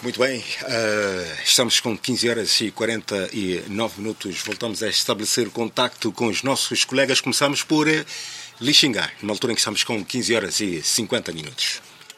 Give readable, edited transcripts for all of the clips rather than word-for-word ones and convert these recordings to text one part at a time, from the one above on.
Muito bem, estamos com 15 horas e 49 minutos. Voltamos a estabelecer contacto com os nossos colegas. Começamos por Lixinga, numa altura em que estamos com 15 horas e 50 minutos.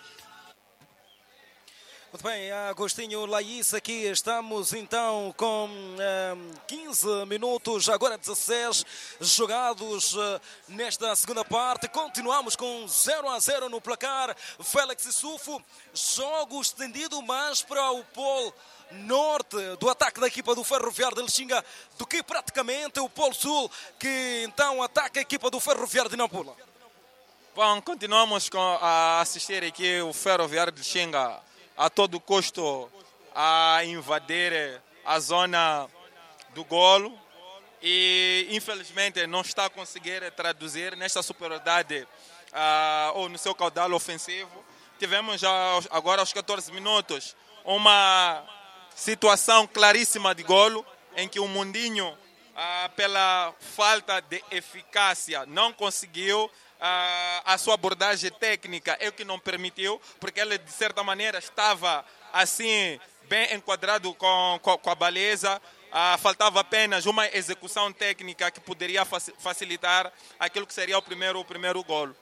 Muito bem, Agostinho Laís, aqui estamos então com 15 minutos, agora 16 jogados nesta segunda parte. Continuamos com 0-0 no placar. Félix Sufo, jogo estendido mais para o polo norte do ataque da equipa do Ferroviário de Lixinga do que praticamente o polo sul, que então ataca a equipa do Ferroviário de Nampula. Bom, continuamos a assistir aqui o Ferroviário de Lixinga a todo custo a invadir a zona do golo e infelizmente não está a conseguir traduzir nesta superioridade ou no seu caudal ofensivo. Tivemos já agora aos 14 minutos uma situação claríssima de golo em que o Mundinho, pela falta de eficácia, não conseguiu a sua abordagem técnica, é o que não permitiu, porque ele de certa maneira estava assim bem enquadrado com a baliza. Faltava apenas uma execução técnica que poderia facilitar aquilo que seria o primeiro golo.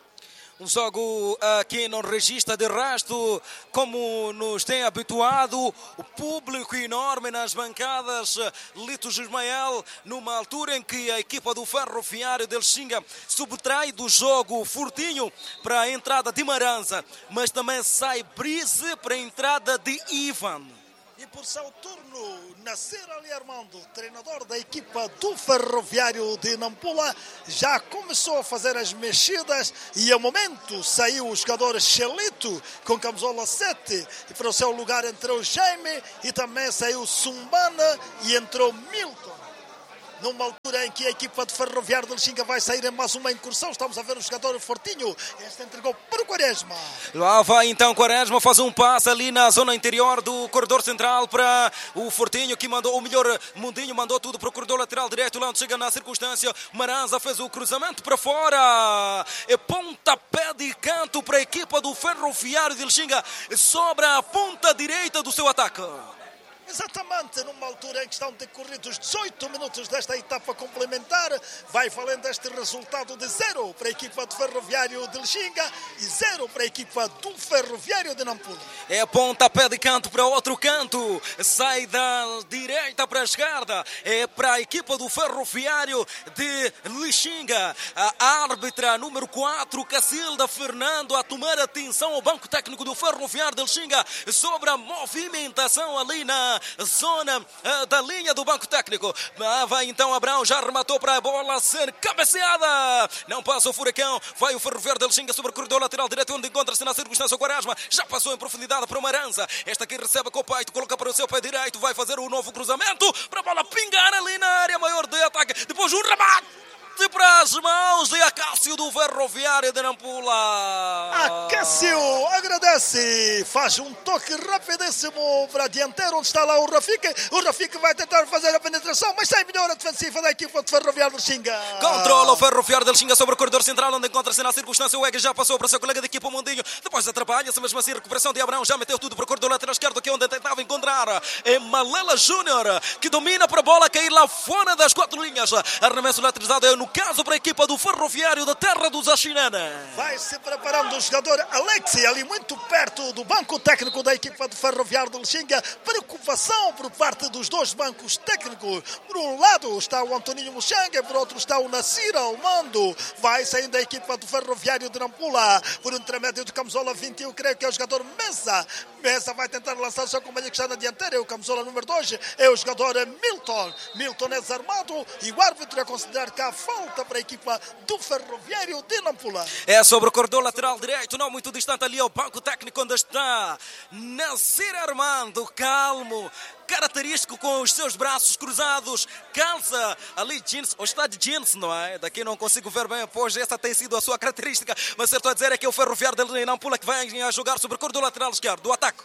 Um jogo que não registra de resto, como nos tem habituado, o público enorme nas bancadas. Litos Ismael, numa altura em que a equipa do Ferroviário de Lixinga subtrai do jogo Fortinho para a entrada de Maranza, mas também sai Brise para a entrada de Ivan. E por seu turno, Nasser Ali Armando, treinador da equipa do Ferroviário de Nampula, já começou a fazer as mexidas e, ao momento, saiu o jogador Xelito com camisola 7 e para o seu lugar entrou Jaime e também saiu Sumbana e entrou Milton. Numa altura em que a equipa de Ferroviário de Lixinga vai sair em mais uma incursão, estamos a ver o jogador Fortinho. Este entregou para o Quaresma. Lá vai então Quaresma, faz um passe ali na zona interior do corredor central para o Fortinho, que mandou, ou melhor, Mundinho mandou tudo para o corredor lateral direito, lá onde chega na circunstância. Maranza fez o cruzamento para fora. É pontapé de canto para a equipa do Ferroviário de Lixinga. Sobra a ponta direita do seu ataque. Exatamente, numa altura em que estão decorridos 18 minutos desta etapa complementar, vai valendo este resultado de 0 para a equipa do Ferroviário de Lixinga e 0 para a equipa do Ferroviário de Nampula. É pontapé de canto para outro canto, sai da direita para a esquerda, é para a equipa do Ferroviário de Lixinga. A árbitra número 4, Cacilda Fernando, a tomar atenção ao banco técnico do Ferroviário de Lixinga sobre a movimentação ali na zona da linha do banco técnico. Vai então Abrão, já rematou para a bola ser cabeceada. Não passa o Furacão, vai o Ferroviário de Lixinga sobre o corredor lateral direito, onde encontra-se na circunstância o Quaresma. Já passou em profundidade para o Maranza. Esta aqui recebe com o peito, coloca para o seu pé direito, vai fazer o novo cruzamento para a bola pingar ali na área maior de ataque. Depois um remate para as mãos de Acácio do Ferroviário de Nampula. Acácio agradece, faz um toque rapidíssimo para a dianteira, onde está lá o Rafik. O Rafik vai tentar fazer a penetração, mas sai melhor a defensiva da equipa de Ferroviário de Lixinga. Controla o Ferroviário de Lixinga sobre o corredor central, onde encontra-se na circunstância o Ega, já passou para o seu colega de equipa, o Mundinho. Depois atrapalha-se, mesmo assim, recuperação de Abrão, já meteu tudo para o corredor lateral esquerdo, que é onde tentava encontrar é Malela Júnior, que domina para a bola cair lá fora das 4 linhas. Arremesso lateralizado é no caso para a equipa do Ferroviário da terra dos Axinana. Vai se preparando o jogador Alexi, ali muito perto do banco técnico da equipa do Ferroviário de Lixinga. Preocupação por parte dos dois bancos técnicos. Por um lado está o Antoninho Muxanga, por outro está o Nasir Almando. Vai saindo a equipa do Ferroviário de Nampula por um intermédio de camisola 21, creio que é o jogador Mesa. Mesa vai tentar lançar o seu companheiro que está na dianteira, é o camisola número 2, é o jogador Milton. Milton é desarmado e o árbitro a considerar que há falta para a equipa do Ferroviário de Nampula. É sobre o corredor lateral direito, não muito distante ali ao banco técnico, onde está Nasir Armando, calmo, característico, com os seus braços cruzados, calça ali jeans, ou está de jeans, não é? Daqui não consigo ver bem, pois essa tem sido a sua característica, mas eu estou a dizer é que é o Ferroviário de Nampula que vai a jogar sobre o corredor lateral esquerdo, do ataque.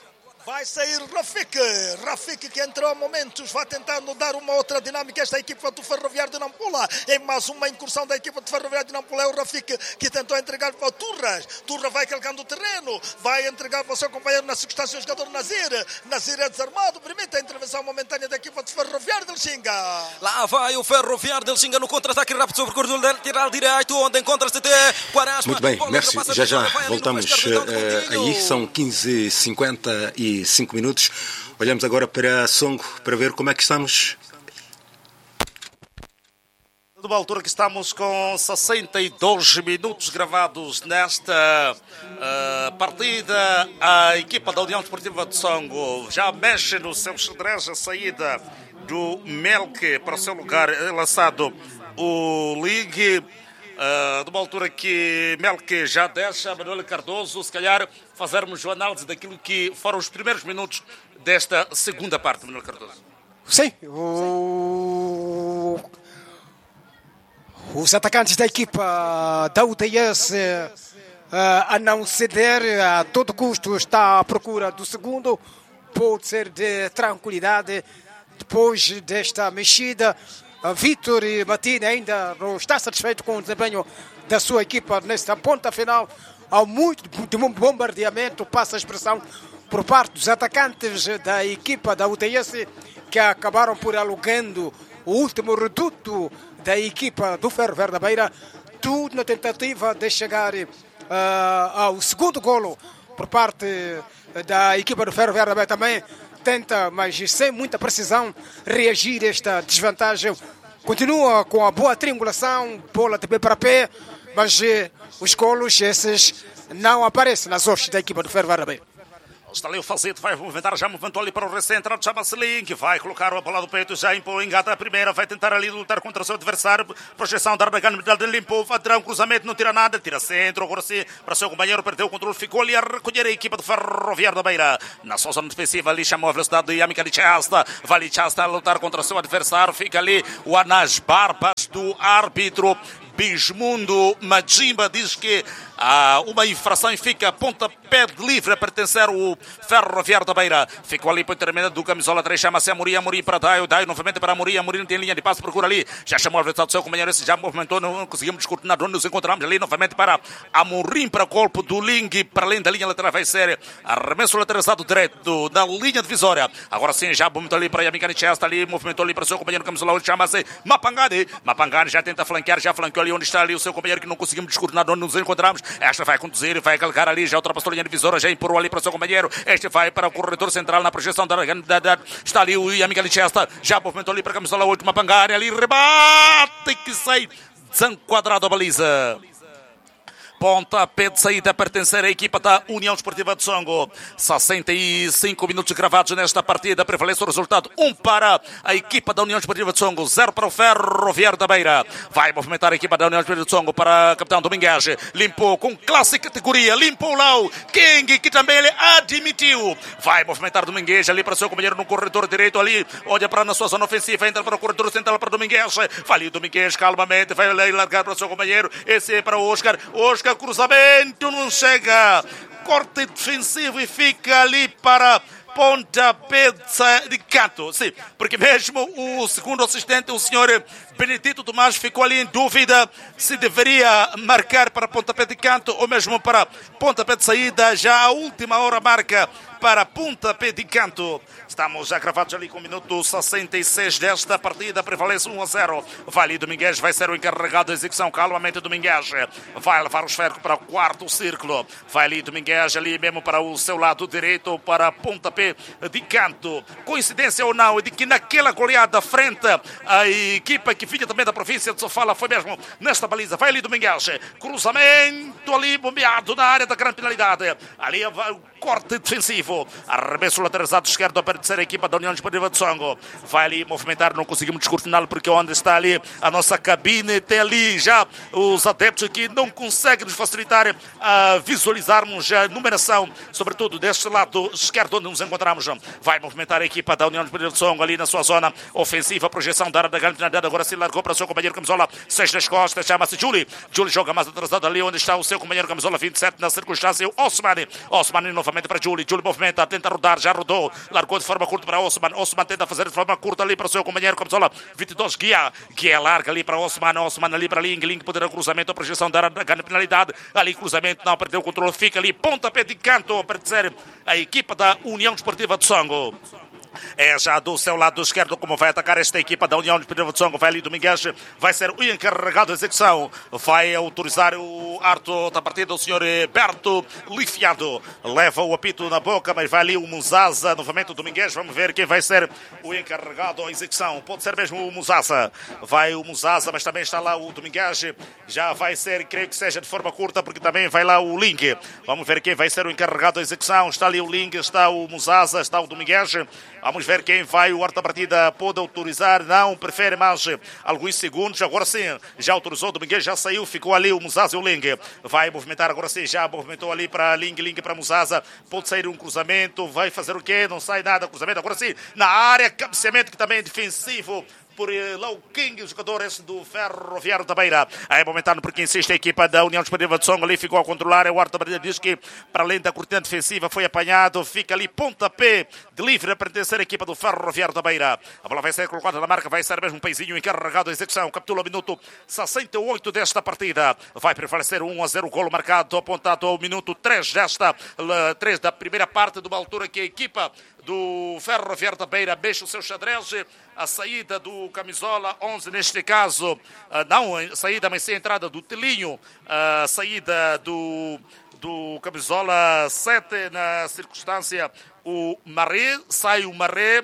Vai sair Rafik que entrou a momentos, vai tentando dar uma outra dinâmica esta equipa do Ferroviário de Nampula. É mais uma incursão da equipa do Ferroviário de Nampula. É o Rafik que tentou entregar para o Turras. Turras vai calcando o terreno, vai entregar para o seu companheiro na circunstância o jogador Nazir. Nazir é desarmado, permite a intervenção momentânea da equipa do Ferroviário de Lixinga. Lá vai o Ferroviário de Lixinga no contra-ataque rápido sobre o corredor lateral direito, onde encontra-se até Quaresma. Muito bem, merci. Já voltamos aí, são 15h55 minutos. Olhamos agora para Songo para ver como é que estamos. Numa altura que estamos com 62 minutos gravados nesta partida, a equipa da União Desportiva de Songo já mexe no seu xadrez. A saída do Melke para o seu lugar, lançado o Ligue. Numa altura que Melke já deixa Manuel Cardoso, se calhar fazermos a análise daquilo que foram os primeiros minutos desta segunda parte, Manuel Cardoso. Sim, os atacantes da equipa da UTS a não ceder a todo custo, está à procura do segundo, pode ser de tranquilidade depois desta mexida. Vítor Matini ainda não está satisfeito com o desempenho da sua equipa nesta ponta final. Há muito de bombardeamento, passa a expressão, por parte dos atacantes da equipa da UTS, que acabaram por alugando o último reduto da equipa do Ferroviário da Beira, tudo na tentativa de chegar ao segundo golo por parte da equipa do Ferroviário da Beira. Também tenta, mas sem muita precisão, reagir a esta desvantagem. Continua com a boa triangulação, bola de pé para pé, mas os golos esses não aparecem nas hostes da equipa do Ferroviário da Beira. Está ali o Falsito, vai movimentar, já movimentou ali para o recentro, chama-se Link, vai colocar a bola do peito, já impõe, engata a primeira, vai tentar ali lutar contra o seu adversário, projeção da Arbegan, limpou, vai tirar um cruzamento, não tira nada, tira centro, agora sim, para o seu companheiro, perdeu o controle, ficou ali a recolher a equipa do Ferroviário da Beira, na sua zona defensiva, ali chamou a velocidade do Yamika Lichasta, vai Lichasta a lutar contra o seu adversário, fica ali o nas barbas do árbitro Bismundo Majimba, diz que há uma infração e fica pontapé de livre a pertencer ao Ferroviário da Beira. Ficou ali para o termina do camisola 3, chama-se Amorim para Daio, Daio novamente para Amorim não tem linha de passo, procura ali, já chamou a velocidade do seu companheiro, esse já movimentou, não conseguimos descortinar onde nos encontramos ali, novamente para Amorim, para o golpe do Ling, para além da linha lateral vai ser arremesso lateralizado direto da linha divisória. Agora sim, já movimentou ali para Yamika Chesta, ali movimentou ali para o seu companheiro camisola 8, chama-se Mapangani já tenta flanquear, já flanqueou ali onde está ali o seu companheiro que não conseguimos descortinar onde nos encontramos. Esta vai conduzir, vai calcar ali, já ultrapassou a linha divisória, já empurrou ali para o seu companheiro. Este vai para o corredor central na projeção da está ali o Yamika Lichesta, já movimentou ali para a camisola 8, Mapangani ali, rebate que sai desenquadrado a baliza. Pontapé de saída a pertencer à equipa da União Desportiva de Songo. 65 minutos gravados nesta partida. Prevalece o resultado 1 para a equipa da União Desportiva de Songo, 0 para o Ferroviário da Beira. Vai movimentar a equipa da União Desportiva de Songo para o capitão Domingues. Limpou com classe categoria. Limpou lá o King, que também ele admitiu. Vai movimentar Domingues ali para o seu companheiro no corredor direito ali. Olha para na sua zona ofensiva. Entra para o corredor central para Domingues. Vai ali o Domingues calmamente. Vai ali largar para o seu companheiro. Esse é para o Oscar. Oscar, cruzamento, não chega, corte defensivo e fica ali para pontapé de canto. Sim, porque mesmo o segundo assistente, o senhor Benedito Tomás, ficou ali em dúvida se deveria marcar para pontapé de canto ou mesmo para pontapé de saída. Já a última hora marca para pontapé de canto. Estamos já gravados ali com o minuto 66 desta partida. Prevalece 1-0. Vai ali Domingues, vai ser o encarregado da execução. Calmamente Domingues vai levar o esférico para o quarto círculo. Vai ali Domingues ali mesmo para o seu lado direito para pontapé de canto. Coincidência ou não, é de que naquela goleada frente à equipa que vinha também da província de Sofala foi mesmo nesta baliza. Vai ali Domingues, cruzamento ali bombeado na área da grande penalidade. Ali vai o corte defensivo, arremesso lateralizado esquerdo a pertencer a equipa da União Desportiva de Songo. Vai ali movimentar, não conseguimos descortiná-lo porque onde está ali a nossa cabine tem ali já os adeptos que não conseguem nos facilitar a visualizarmos a numeração, sobretudo deste lado esquerdo onde nos encontramos. encontramos. Vai movimentar a equipa da União Desportiva de Songo ali na sua zona ofensiva. Projeção da área da grande finalidade. Agora se largou para o seu companheiro camisola 6 nas costas. Chama-se Júlio. Júlio joga mais atrasado ali onde está o seu companheiro camisola 27 na circunstância. Osman. Osman novamente para Júlio. Júlio movimenta, tenta rodar, já rodou. Largou de forma curta para Osman. Osman tenta fazer de forma curta ali para o seu companheiro camisola 22. Guia larga ali para Osman. Osman ali para Ling. Ling poderá cruzamento. A projeção da área da grande finalidade. Ali cruzamento, não perdeu o controle. Fica ali pontapé de canto para dizer a equipa da União Desportiva de Songo. É já do seu lado esquerdo como vai atacar esta equipa da União Desportiva de Songo. Vai ali Domingues, vai ser o encarregado de execução. Vai autorizar o arto da partida o senhor Berto Lifiado. Leva o apito na boca, mas vai ali o Muzaza. Novamente o Domingues, vamos ver quem vai ser o encarregado da execução. Pode ser mesmo o Muzaza. Vai o Muzaza, mas também está lá o Domingues. Já vai ser, creio que seja de forma curta, porque também vai lá o Link. Vamos ver quem vai ser o encarregado da execução. Está ali o Link, está o Muzaza, está o Domingues. Vamos ver quem vai. O arte da partida pode autorizar. Não, prefere mais alguns segundos. Agora sim, já autorizou. Domingues já saiu. Ficou ali o Muzaza e o Ling. Vai movimentar agora sim. Já movimentou ali para Ling. Ling para Muzaza. Pode sair um cruzamento. Vai fazer o quê? Não sai nada. Cruzamento agora sim. Na área. Cabeceamento que também é defensivo por Lau King, o jogador esse do Ferroviário da Beira. Aí momentando porque insiste a equipa da União Desportiva de Songo ali, ficou a controlar. O arte da partida diz que para além da cortina defensiva foi apanhado, fica ali pontapé de livre a pertencer à equipa do Ferroviário da Beira. A bola vai ser colocada na marca, vai ser mesmo um peizinho encarregado da execução. Capitula o minuto 68 desta partida. Vai prevalecer 1-0, golo marcado, apontado ao minuto 3 da primeira parte, de uma altura que a equipa do Ferroviário da Beira mexe o seu xadrez. A saída do camisola 11 neste caso, não a saída, mas sim a entrada do Telinho, a saída do camisola 7 na circunstância o Maré, sai o Maré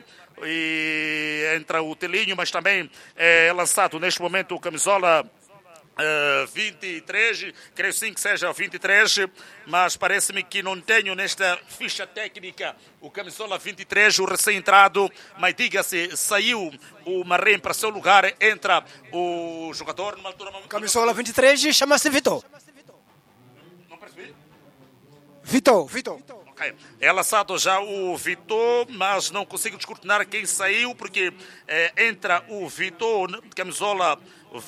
e entra o Telinho, mas também é lançado neste momento o camisola 23, creio sim que seja 23, mas parece-me que não tenho nesta ficha técnica o camisola 23, o recém-entrado, mas diga-se, saiu o Marém para seu lugar, entra o jogador numa altura... Camisola 23 chama-se Vitor. Não percebi? Vitor. Okay. É lançado já o Vitor, mas não consigo descortinar quem saiu, porque entra o Vitor, camisola